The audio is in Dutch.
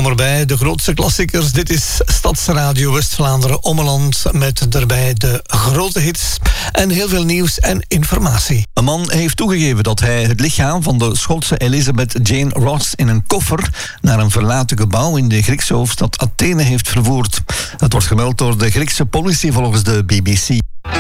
Welkom erbij, de grootste klassiekers. Dit is Stadsradio West-Vlaanderen Ommeland met daarbij de grote hits en heel veel nieuws en informatie. Een man heeft toegegeven dat hij het lichaam van de Schotse Elizabeth Jane Ross in een koffer naar een verlaten gebouw in de Griekse hoofdstad Athene heeft vervoerd. Dat wordt gemeld door de Griekse politie volgens de BBC.